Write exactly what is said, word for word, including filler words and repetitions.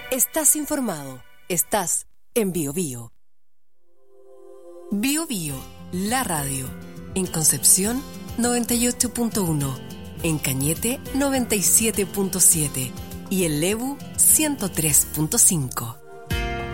Estás informado. Estás en Bio Bio. Bio Bio, la radio. En Concepción, noventa y ocho punto uno. En Cañete, noventa y siete punto siete. Y en Lebu, ciento tres punto cinco.